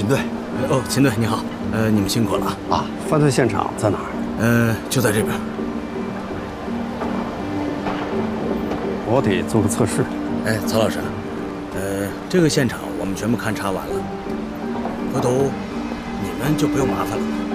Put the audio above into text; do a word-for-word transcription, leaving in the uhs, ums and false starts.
队。 哦，秦队你好，呃，你们辛苦了啊！犯罪现场在哪儿？ 呃，就在这边。 我得做个测试。 哎，曹老师，呃，这个现场我们全部勘察完了，回头你们就不用麻烦了。